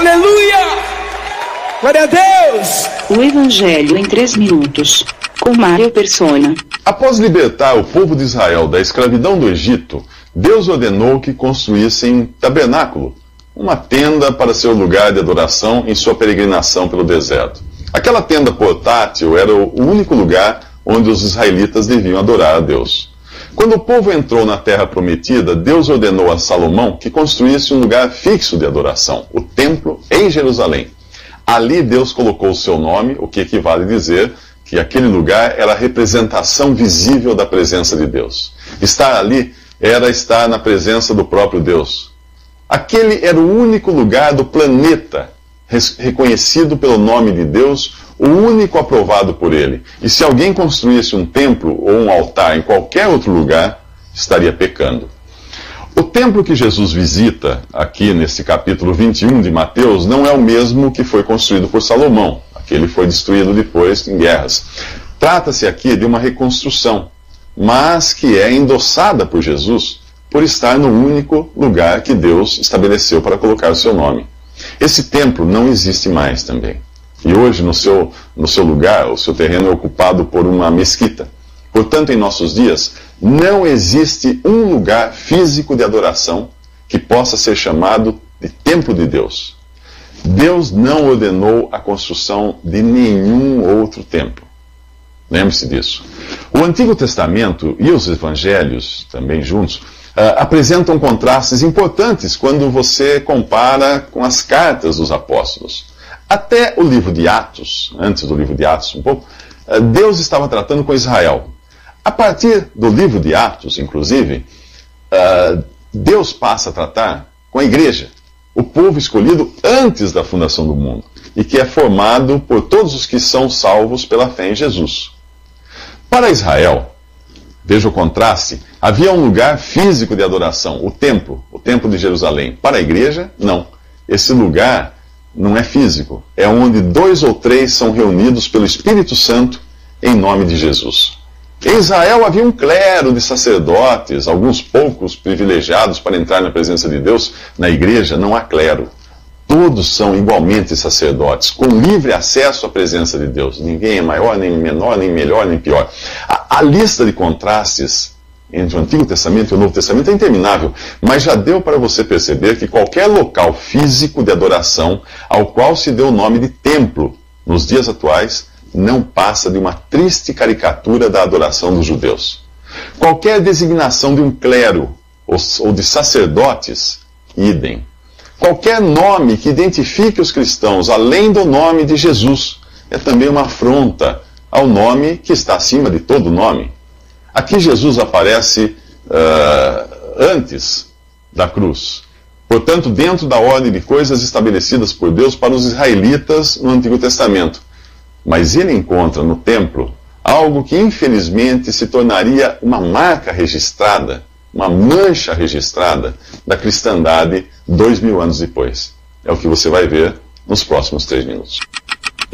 Aleluia! Glória a Deus! O Evangelho em 3 minutos, com Mário Persona. Após libertar o povo de Israel da escravidão do Egito, Deus ordenou que construíssem um tabernáculo, uma tenda para seu lugar de adoração em sua peregrinação pelo deserto. Aquela tenda portátil era o único lugar onde os israelitas deviam adorar a Deus. Quando o povo entrou na terra prometida, Deus ordenou a Salomão que construísse um lugar fixo de adoração, o templo em Jerusalém. Ali Deus colocou o seu nome, o que equivale a dizer que aquele lugar era a representação visível da presença de Deus. Estar ali era estar na presença do próprio Deus. Aquele era o único lugar do planeta reconhecido pelo nome de Deus, o único aprovado por ele. E se alguém construísse um templo ou um altar em qualquer outro lugar, estaria pecando. O templo que Jesus visita aqui nesse capítulo 21 de Mateus não é o mesmo que foi construído por Salomão. Aquele foi destruído depois em guerras. Trata-se aqui de uma reconstrução, mas que é endossada por Jesus por estar no único lugar que Deus estabeleceu para colocar o seu nome. Esse templo não existe mais também. E hoje, no seu lugar, o seu terreno é ocupado por uma mesquita. Portanto, em nossos dias, não existe um lugar físico de adoração que possa ser chamado de templo de Deus. Deus não ordenou a construção de nenhum outro templo. Lembre-se disso. O Antigo Testamento e os Evangelhos, também juntos, apresentam contrastes importantes quando você compara com as cartas dos apóstolos. Até o livro de Atos, antes do livro de Atos um pouco, Deus estava tratando com Israel. A partir do livro de Atos, inclusive, Deus passa a tratar com a igreja, o povo escolhido antes da fundação do mundo, e que é formado por todos os que são salvos pela fé em Jesus. Para Israel, veja o contraste, havia um lugar físico de adoração, o templo de Jerusalém. Para a igreja, não. Esse lugar não é físico, é onde 2 ou 3 são reunidos pelo Espírito Santo em nome de Jesus. Em Israel havia um clero de sacerdotes, alguns poucos privilegiados para entrar na presença de Deus. Na igreja não há clero. Todos são igualmente sacerdotes, com livre acesso à presença de Deus. Ninguém é maior, nem menor, nem melhor, nem pior. A lista de contrastes entre o Antigo Testamento e o Novo Testamento é interminável, mas já deu para você perceber que qualquer local físico de adoração ao qual se deu o nome de templo nos dias atuais não passa de uma triste caricatura da adoração dos judeus. Qualquer designação de um clero ou de sacerdotes, idem. Qualquer nome que identifique os cristãos além do nome de Jesus é também uma afronta ao nome que está acima de todo nome. Aqui Jesus aparece antes da cruz. Portanto, dentro da ordem de coisas estabelecidas por Deus para os israelitas no Antigo Testamento. Mas ele encontra no templo algo que infelizmente se tornaria uma marca registrada, uma mancha registrada da cristandade 2000 anos depois. É o que você vai ver nos próximos 3 minutos.